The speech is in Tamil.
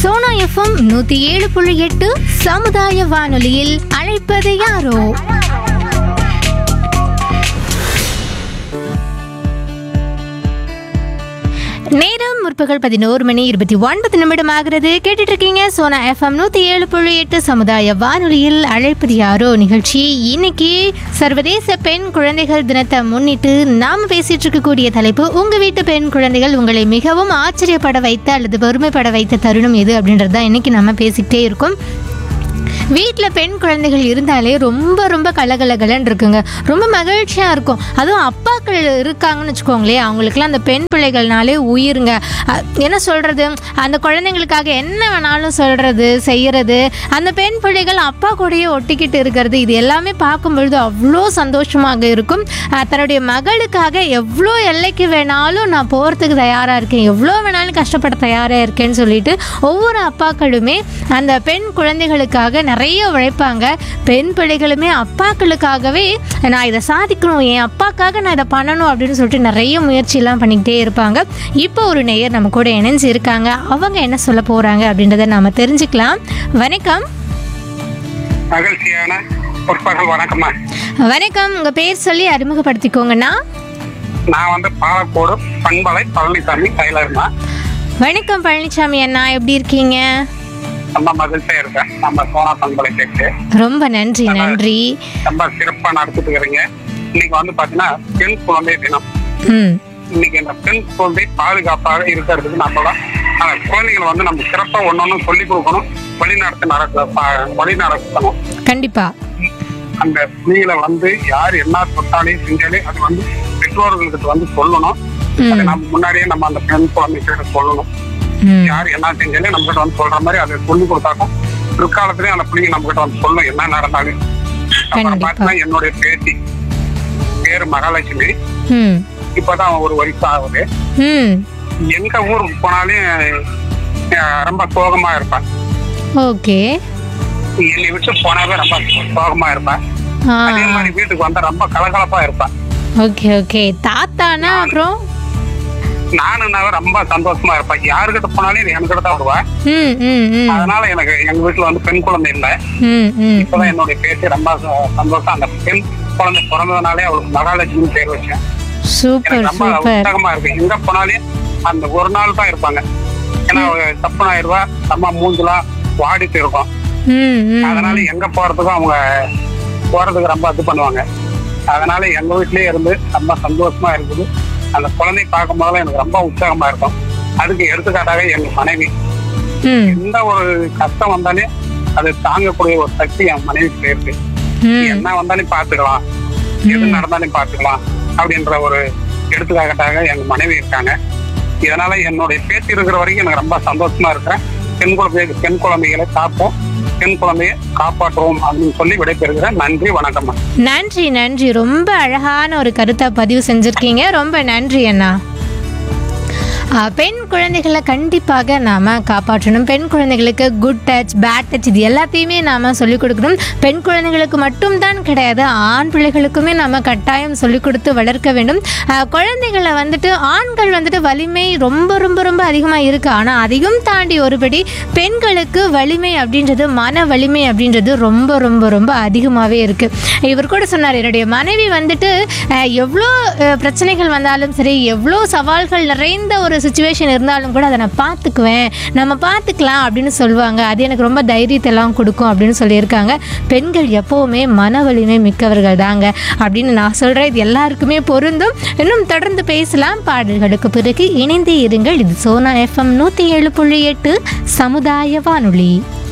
சோனா எஃப்எம் 107.8 சமுதாய வானொலியில் அழைப்பது யாரோ. நேரம் முற்பகல் 11:29 ஆகிறது. கேட்டுட்டு இருக்கீங்க சோனா எஃப்எம் 107.8 சமுதாய வானொலியில் அழைப்பது யாரோ நிகழ்ச்சி. இன்னைக்கு சர்வதேச பெண் குழந்தைகள் தினத்தை முன்னிட்டு நாம் பேசிட்டு இருக்கக்கூடிய தலைப்பு, உங்க வீட்டு பெண் குழந்தைகள் உங்களை மிகவும் ஆச்சரியப்பட வைத்த அல்லது பெருமைப்பட வைத்த தருணம் எது அப்படின்றது தான் இன்னைக்கு நம்ம பேசிக்கிட்டே இருக்கோம். வீட்டில் பெண் குழந்தைகள் இருந்தாலே ரொம்ப ரொம்ப கலகலகலன்னு இருக்குங்க, ரொம்ப மகிழ்ச்சியாக இருக்கும். அதுவும் அப்பாக்கள் இருக்காங்கன்னு வச்சுக்கோங்களேன், அவங்களுக்குலாம் அந்த பெண் பிள்ளைகள்னாலே உயிருங்க. என்ன சொல்கிறது, அந்த குழந்தைங்களுக்காக என்ன வேணாலும் சொல்கிறது செய்கிறது, அந்த பெண் பிள்ளைகள் அப்பா கூடயே ஒட்டிக்கிட்டு இருக்கிறது, இது எல்லாமே பார்க்கும்பொழுது அவ்வளோ சந்தோஷமாக இருக்கும். தன்னுடைய மகளுக்காக எவ்வளோ எல்லைக்கு வேணாலும் நான் போகிறதுக்கு தயாராக இருக்கேன், எவ்வளோ வேணாலும் கஷ்டப்பட தயாராக இருக்கேன்னு சொல்லிட்டு ஒவ்வொரு அப்பாக்களுமே அந்த பெண் குழந்தைகளுக்காக நிறைய உழைப்பாங்க. பெண் பிள்ளைகளுமே அப்பாக்களுக்காகவே நான் இதை சாதிக்கணும், என் அப்பாக்காக நான் இதை பண்ணணும் அப்படின்னு சொல்லிட்டு நிறைய முயற்சியெல்லாம் பண்ணிக்கிட்டே இருப்பாங்க. இப்போ ஒரு நேயர் நம்ம கூட இணைஞ்சு இருக்காங்க, அவங்க என்ன சொல்ல போறாங்க அப்படின்றத நாம தெரிஞ்சுக்கலாம். வணக்கம். மகிழ்ச்சியான வணக்கம்மா. வணக்கம், உங்க பேர் சொல்லி அறிமுகப்படுத்திக்கோங்கண்ணா. நான் பாலக்கோடு பண்பலை பழனிசாமி டைலர்மா. வணக்கம் பழனிசாமி அண்ணா, எப்படி இருக்கீங்க? ரொம்ப மகிழ்ச்சியா இருக்கேன். நம்ம சோனா பண்பலை கேட்டு ரொம்ப நன்றி நன்றி. ரொம்ப சிறப்பா நடத்திட்டு இருக்கிறீங்க. இன்னைக்கு பாத்தீங்கன்னா பெண் குழந்தை தினம். இன்னைக்கு இந்த பெண் குழந்தை பாதுகாப்பாக இருக்கிறதுக்கு நம்மளாம் குழந்தைகளை நம்ம சிறப்பா ஒன்னொன்னு சொல்லி கொடுக்கணும், வழி நடத்தணும். கண்டிப்பா அந்த பிள்ளைகளை யார் என்ன தொட்டாலையும் செஞ்சாலே அது பெற்றோர்களுக்கு சொல்லணும். நம்ம முன்னாடியே நம்ம அந்த பெண் குழந்தைகிட்ட சொல்லணும். யார் என்ன செஞ்சாலே நம்ம கிட்ட சொல்ற மாதிரி அதை சொல்லி கொடுத்தாக்கும் பிற்காலத்திலேயே அந்த பிள்ளைங்க நம்ம கிட்ட சொல்லணும் என்ன நடந்தாலும். அப்புறம் பாத்தீங்கன்னா என்னுடைய பேத்தி பேரு மகாலட்சுமி. இப்பதான் ஒரு வயசு ஆகுது. எங்க ஊருக்கு போனாலும் ரொம்ப சோகமா இருப்பேன். என்னை விட்டு போனாவே ரொம்ப சோகமா இருப்பேன். அதே மாதிரி வீட்டுக்கு வந்தா ரொம்ப கலகலப்பா இருப்பேன். தாத்தானா அப்புறம் நானும் ரொம்ப சந்தோஷமா இருப்பேன். யாருக்கிட்ட போனாலும் என்கிட்ட தான் வருவேன். அதனால எனக்கு எங்க வீட்டுல பெண் குழந்தை இல்ல. இப்பதான் என்னுடைய பேசி ரொம்ப சந்தோஷம். அந்த பெண் குழந்தை பிறந்ததுனாலே அவளுக்கு மகாலட்சுமி பேர் வச்சேன். ரொம்ப உற்சாகமா இருக்கு. எங்க போனாலும் அந்த ஒரு நாள் தான் இருப்பாங்க. ஏன்னா தப்புனா ஆயிடுவா, நம்ம மூஞ்சலாம் வாடிட்டு இருக்கோம். அதனால எங்க போறதுக்கும் அவங்க போறதுக்கு ரொம்ப இது பண்ணுவாங்க. அதனால எங்க வீட்லயே இருந்து ரொம்ப சந்தோஷமா இருக்குது. அந்த குழந்தை பார்க்கும் போதெல்லாம் எனக்கு ரொம்ப உற்சாகமா இருக்கும். அதுக்கு எடுத்துக்காட்டாக எங்க மனைவி, எந்த ஒரு கஷ்டம் வந்தாலே அது தாங்கக்கூடிய ஒரு சக்தி என் மனைவிக்கு இருக்கு. என்ன வந்தாலும் பாத்துக்கலாம், எது நடந்தாலும் பாத்துக்கலாம் அப்படின்ற ஒரு எடுத்துக்காட்டாக எங்க மனைவி இருக்காங்க. இதனால என்னுடைய பேச்சு இருக்கிற வரைக்கும் எனக்கு ரொம்ப சந்தோஷமா இருக்கிறேன். பெண் குழந்தைகளை காப்போம், பெண் குழந்தையை காப்பாற்றுவோம் அப்படின்னு சொல்லி விடைபெறுகிறேன். நன்றி, வணக்கம். நன்றி நன்றி. ரொம்ப அழகான ஒரு கருத்தை பதிவு செஞ்சிருக்கீங்க. ரொம்ப நன்றி அண்ணா. பெண் குழந்தைகளை கண்டிப்பாக நாம் காப்பாற்றணும். பெண் குழந்தைகளுக்கு குட் டச், பேட் டச் இது எல்லாத்தையுமே நாம் சொல்லிக் கொடுக்கணும். பெண் குழந்தைகளுக்கு மட்டும்தான் கிடையாது, ஆண் பிள்ளைகளுக்குமே நாம் கட்டாயம் சொல்லிக் கொடுத்து வளர்க்க வேண்டும். குழந்தைகளை ஆண்கள் வலிமை ரொம்ப ரொம்ப ரொம்ப அதிகமாக இருக்குது. ஆனால் அதையும் தாண்டி ஒருபடி பெண்களுக்கு வலிமை அப்படின்றது, மன வலிமை அப்படின்றது ரொம்ப ரொம்ப ரொம்ப அதிகமாகவே இருக்குது. இவர் கூட சொன்னார், என்னுடைய மனைவி எவ்வளோ பிரச்சனைகள் வந்தாலும் சரி, எவ்வளோ சவால்கள் நிறைந்த ஒரு சிச்சுவேஷன் இருந்தாலும் கூட அதை நான் பார்த்துக்குவேன், நம்ம பார்த்துக்கலாம் அப்படின்னு சொல்லுவாங்க. அது எனக்கு ரொம்ப தைரியத்தெல்லாம் கொடுக்கும் அப்படின்னு சொல்லியிருக்காங்க. பெண்கள் எப்போவுமே மன வலிமை மிக்கவர்கள் தாங்க அப்படின்னு நான் சொல்கிறேன். இது எல்லாருக்குமே பொருந்தும். இன்னும் தொடர்ந்து பேசலாம். பாடல்களுக்கு பிறகு இணைந்தே இருங்கள். இது சோனா எஃப்எம் 107.8 சமுதாய வானொலி.